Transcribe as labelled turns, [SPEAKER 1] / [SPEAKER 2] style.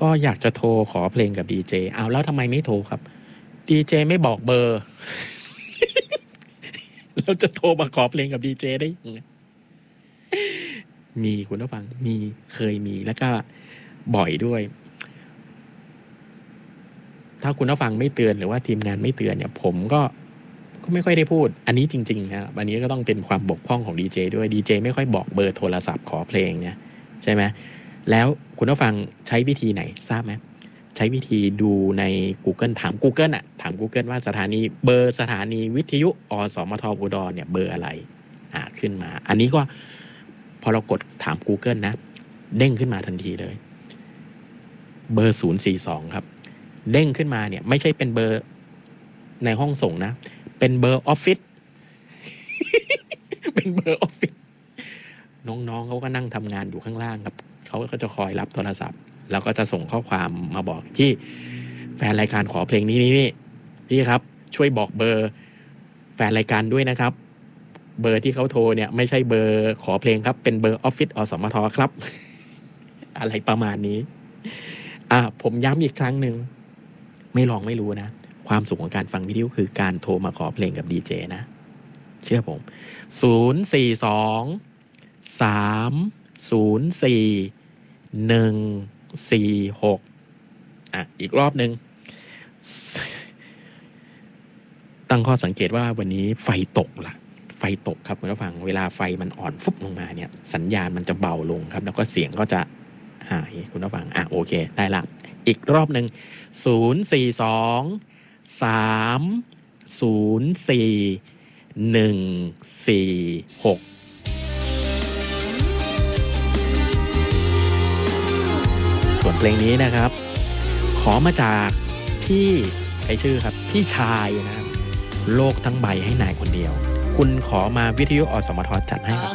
[SPEAKER 1] ก็อยากจะโทรขอเพลงกับดีเจเอาแล้วทำไมไม่โทรครับดีเจไม่บอกเบอร์ เราจะโทรมาขอเพลงกับดีเจได้ยังไงมีคุณผู้ฟังเคยมีแล้วก็บ่อยด้วยถ้าคุณผู้ฟังไม่เตือนหรือว่าทีมงานไม่เตือนเนี่ยผมก็ไม่ค่อยได้พูดอันนี้จริงๆนะครับอันนี้ก็ต้องเป็นความบกพร่องของดีเจด้วยดีเจไม่ค่อยบอกเบอร์โทรศัพท์ขอเพลงเนี่ยใช่ไหมแล้วคุณผู้ฟังใช้วิธีไหนทราบไหมใช้วิธีดูใน Google ถาม Google ถาม Google ว่าสถานีวิทยุอสมทอุดรเนี่ยเบอร์อะไรขึ้นมาอันนี้ก็พอเรากดถาม Google นะเด้งขึ้นมาทันทีเลยเบอร์042ครับเด้งขึ้นมาเนี่ยไม่ใช่เป็นเบอร์ในห้องส่งนะเป็นเบอร์ออฟฟิศ เป็นเบอร์ออฟฟิศน้องๆเขาก็นั่งทำงานอยู่ข้างล่างครับเขาก็จะคอยรับโทรศัพท์แล้วก็จะส่งข้อความมาบอกพี่แฟนรายการขอเพลงนี้พี่ครับช่วยบอกเบอร์แฟนรายการด้วยนะครับเบอร์ที่เขาโทรเนี่ยไม่ใช่เบอร์ขอเพลงครับเป็นเบอร์ออฟฟิศอสมทครับ อะไรประมาณนี้ผมย้ำอีกครั้งหนึ่งไม่ลองไม่รู้นะความสุขของการฟังวิทยุคือการโทรมาขอเพลงกับดีเจนะเชื่อผม042-304-146อีกรอบนึงตั้งข้อสังเกตว่าวันนี้ไฟตกครับคุณผู้ฟังเวลาไฟมันอ่อนฟุบลงมาเนี่ยสัญญาณมันจะเบาลงครับแล้วก็เสียงก็จะหายคุณผู้ฟังโอเคได้ละอีกรอบนึง042-304-146ส่วนเพลงนี้นะครับขอมาจากพี่ใช้ชื่อครับพี่ชายนะครับโลกทั้งใบให้นายคนเดียวคุณขอมาวิทยุอสมทจัดให้ครับ